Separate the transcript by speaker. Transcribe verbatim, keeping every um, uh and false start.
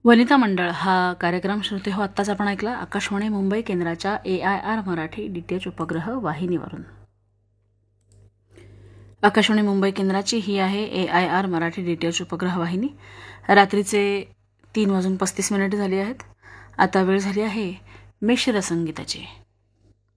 Speaker 1: वनिता मंडळ हा कार्यक्रम श्रोते हो आत्ताच आपण ऐकला आकाशवाणी मुंबई केंद्राच्या ए I R Marathi D T H उपग्रह वाहिनीवरून. आकाशवाणी मुंबई केंद्राची ही आहे ए I R Marathi D T H उपग्रह वाहिनी. रात्रीचे तीन वाजून पस्तीस मिनिट झाली आहेत. आता वेळ झाली आहे मिश्र संगीताची.